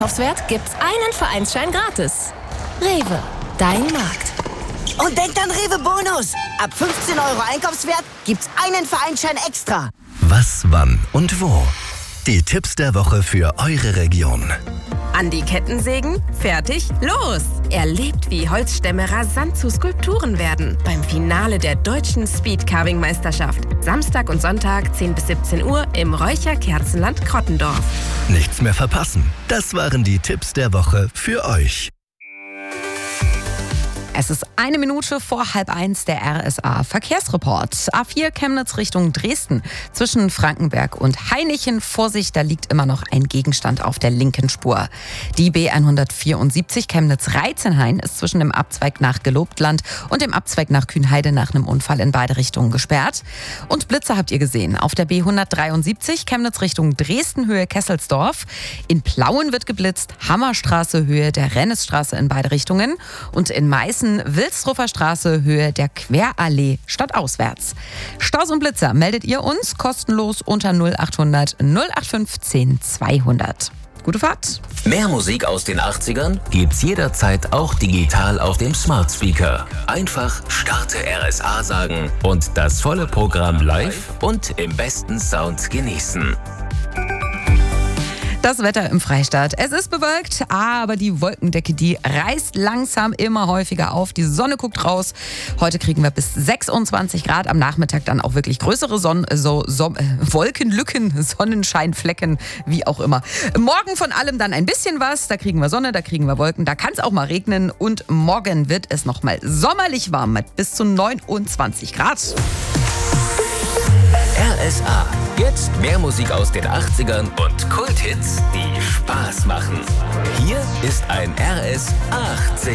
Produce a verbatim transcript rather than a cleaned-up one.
Einkaufswert gibt's einen Vereinsschein gratis. Rewe, dein Markt. Und denkt an Rewe Bonus. Ab fünfzehn Euro Einkaufswert gibt's einen Vereinsschein extra. Was, wann und wo? Die Tipps der Woche für eure Region. Andi Kettensägen, fertig, los! Erlebt, wie Holzstämme rasant zu Skulpturen werden. Beim Finale der deutschen Speedcarving-Meisterschaft. Samstag und Sonntag, zehn bis siebzehn Uhr im Räucher-Kerzenland Krottendorf. Nichts mehr verpassen. Das waren die Tipps der Woche für euch. Es ist eine Minute vor halb eins, der R S A-Verkehrsreport. A vier Chemnitz Richtung Dresden. Zwischen Frankenberg und Hainichen. Vorsicht, da liegt immer noch ein Gegenstand auf der linken Spur. Die B hundertvierundsiebzig Chemnitz-Reitzenhain ist zwischen dem Abzweig nach Gelobtland und dem Abzweig nach Kühnheide nach einem Unfall in beide Richtungen gesperrt. Und Blitzer habt ihr gesehen. Auf der B hundertdreiundsiebzig Chemnitz Richtung Dresden, Höhe Kesselsdorf. In Plauen wird geblitzt. Hammerstraße, Höhe der Rennesstraße in beide Richtungen. Und in Meißen Wilsdruffer Straße, Höhe der Querallee stadtauswärts. Staus und Blitzer meldet ihr uns kostenlos unter null achthundert null fünfzehn zweihundert. Gute Fahrt! Mehr Musik aus den achtzigern gibt's jederzeit auch digital auf dem Smart Speaker. Einfach Starte R S A sagen und das volle Programm live und im besten Sound genießen. Das Wetter im Freistaat. Es ist bewölkt, aber die Wolkendecke, die reißt langsam immer häufiger auf. Die Sonne guckt raus. Heute kriegen wir bis sechsundzwanzig Grad. Am Nachmittag dann auch wirklich größere Sonnen, so, so, äh, Wolkenlücken, Sonnenscheinflecken, wie auch immer. Morgen von allem dann ein bisschen was. Da kriegen wir Sonne, da kriegen wir Wolken. Da kann es auch mal regnen. Und morgen wird es nochmal sommerlich warm mit bis zu neunundzwanzig Grad. R S A. Jetzt mehr Musik aus den achtzigern und Kulthits, die Spaß machen. Hier ist ein R S achtzig.